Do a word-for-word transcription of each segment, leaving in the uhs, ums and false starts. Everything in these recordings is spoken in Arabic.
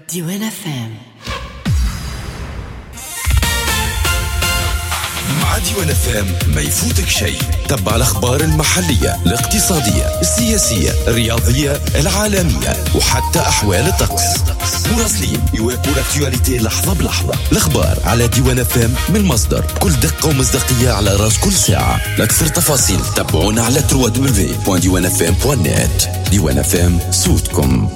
ديوان اف ام. مع ديوان اف ام ما يفوتك شيء. تبع الاخبار المحليه، الاقتصاديه، السياسيه، الرياضيه، العالميه، وحتى احوال الطقس. مراسلين يواكبوا الاكتواليتي لحظه بلحظه. الاخبار على ديوان اف ام من مصدر كل دقه ومصداقيه على راس كل ساعه. لاكثر تفاصيل تابعونا على دبليو دبليو دبليو دوت ديوان اف ام دوت نت. ديوان اف ام، صوتكم.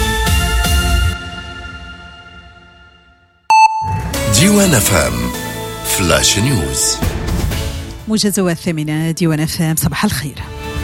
ديوان اف ام فلاش نيوز. موجز الثامنة ديوان اف ام. صباح الخير.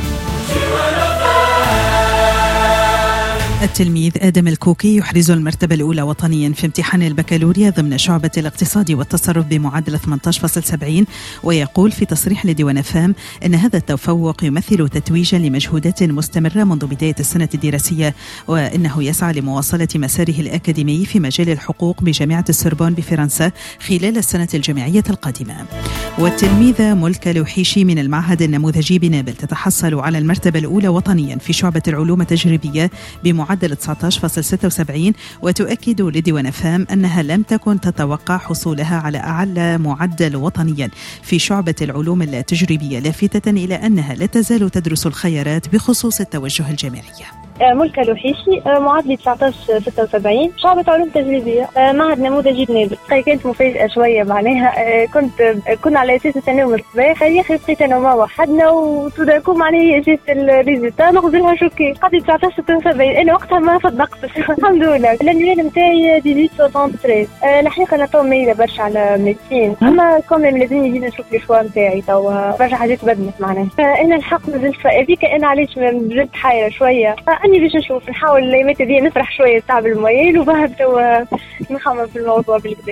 التلميذ آدم الكوكي يحرز المرتبة الأولى وطنيا في امتحان البكالوريا ضمن شعبة الاقتصاد والتصرف بمعدل ثمانية عشر فاصلة سبعين، ويقول في تصريح لديوان اف ام أن هذا التفوق يمثل تتويجا لمجهودات مستمرة منذ بداية السنة الدراسية، وأنه يسعى لمواصلة مساره الأكاديمي في مجال الحقوق بجامعة السوربون بفرنسا خلال السنة الجامعية القادمة. والتلميذة ملكة لوحيشي من المعهد النموذجي بنابل تتحصل على المرتبة الأولى وطنيا في شعبة العلوم التجريبية بمعدل تسعة عشر فاصلة ستة وسبعين، وتؤكد لديوان اف ام أنها لم تكن تتوقع حصولها على أعلى معدل وطنيا في شعبة العلوم التجريبية، لافتة إلى أنها لا تزال تدرس الخيارات بخصوص التوجه الجامعي. ملكة لوحيشي، معدلي تسعة عشر ستة وسبعين، شعبة علوم تجريبية، معهد نموذجي بنابل. كانت مفاجأة شوية معناها، كنت كنا على أساس الثانوي الصباح، يا أخي بقيت أنا وما وحدنا وتداكو معناها جيت الريزلتا نغزلها شوكي قعدت تسعة عشر ستة وسبعين. أنا وقتها ما صدقت الحمد لله. العنوان نتاعي ثمانية ثلاثة وستين. الحقيقة أنا تو مايلة برشا على ميديسين، أما كمان لازم يجي نشوف الشوا نتاعي توا برشا حاجات بدلت معناها. فأنا الحق نزلت هذيك أنا علاش زدت حايرة شوية. أني باش نشوف نحاول الأيامات هذه نفرح شوية تعب المويل وبهب توا نخمم في الموضوع بالكدا.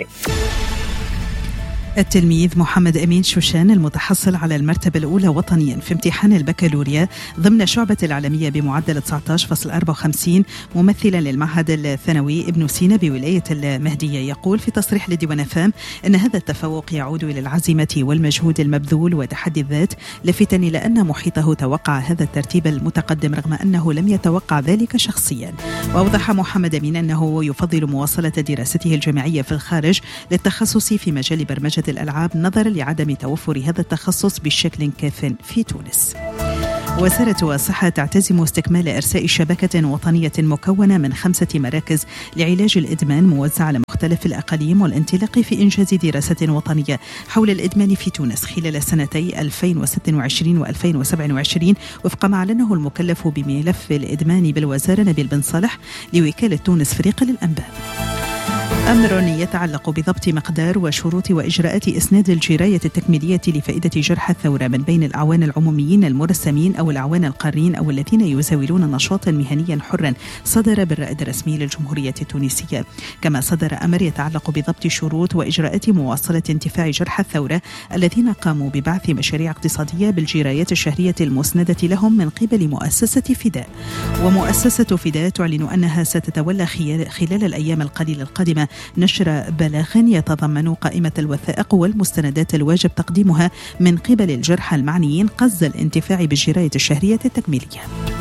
التلميذ محمد أمين شوشان المتحصل على المرتبة الأولى وطنيا في امتحان البكالوريا ضمن شعبة العالمية بمعدل تسعة عشر فاصلة أربعة وخمسين ممثلا للمعهد الثانوي ابن سينا بولاية المهدية، يقول في تصريح لديوان اف ام أن هذا التفوق يعود إلى العزيمة والمجهود المبذول وتحدي الذات، لافتا إلى أن محيطه توقع هذا الترتيب المتقدم رغم أنه لم يتوقع ذلك شخصيا. وأوضح محمد أمين أنه يفضل مواصلة دراسته الجامعية في الخارج للتخصص في مجال برمجة الألعاب نظرا لعدم توفر هذا التخصص بشكل كاف في تونس. وزارة الصحة تعتزم استكمال إرساء شبكة وطنية مكونة من خمسة مراكز لعلاج الإدمان موزعة على مختلف الأقاليم، والانطلاق في إنجاز دراسة وطنية حول الإدمان في تونس خلال سنتي ألفين وستة وعشرين وألفين وسبعة وعشرين، وفق ما أعلنه المكلف بملف الإدمان بالوزارة نبيل بن صالح لوكالة تونس فريق للأنباء. أمر يتعلق بضبط مقدار وشروط وإجراءات إسناد الجراية التكميلية لفائدة جرحى الثورة من بين الأعوان العموميين المرسمين أو الأعوان القارين أو الذين يزاولون نشاطا مهنيا حرا، صدر بالرائد الرسمي للجمهورية التونسية. كما صدر أمر يتعلق بضبط شروط وإجراءات مواصلة انتفاع جرحى الثورة الذين قاموا ببعث مشاريع اقتصادية بالجرايات الشهرية المسندة لهم من قبل مؤسسة فداء. ومؤسسة فداء تعلن أنها ستتولى خلال الأيام القليلة القادمة نشر بلاغ يتضمن قائمة الوثائق والمستندات الواجب تقديمها من قبل الجرحى المعنيين قصد الانتفاع بالجراية الشهرية التكميلية.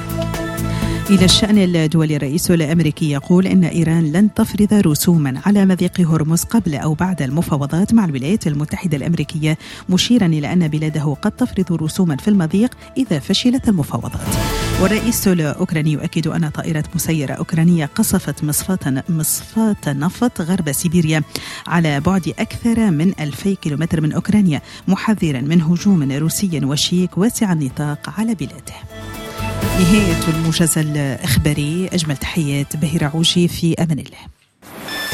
إلى الشأن الدولي، الرئيس الأمريكي يقول إن إيران لن تفرض رسوما على مضيق هرمز قبل أو بعد المفاوضات مع الولايات المتحدة الأمريكية، مشيرا إلى أن بلاده قد تفرض رسوما في المضيق إذا فشلت المفاوضات. والرئيس الأوكراني يؤكد أن طائرة مسيرة أوكرانية قصفت مصفاة مصفاة نفط غرب سيبيريا على بعد أكثر من ألفي كيلومتر من أوكرانيا، محذرا من هجوم روسي وشيك واسع النطاق على بلاده. نهاية الموجز الإخباري، أجمل تحيات بهير عوجي، في أمان الله.